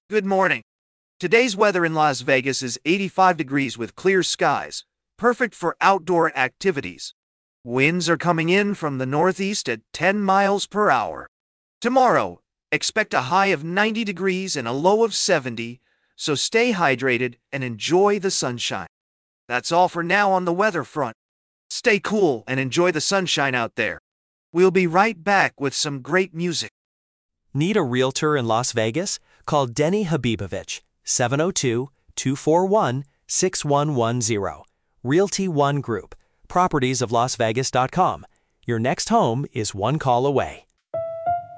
Good morning. Today's weather in Las Vegas is 85 degrees with clear skies, perfect for outdoor activities. Winds are coming in from the northeast at 10 miles per hour. Tomorrow, expect a high of 90 degrees and a low of 70, so stay hydrated and enjoy the sunshine. That's all for now on the weather front. Stay cool and enjoy the sunshine out there. We'll be right back with some great music. Need a realtor in Las Vegas? Call Denny Habibovich, 702-241-6110. Realty One Group, propertiesoflasvegas.com. Your next home is one call away.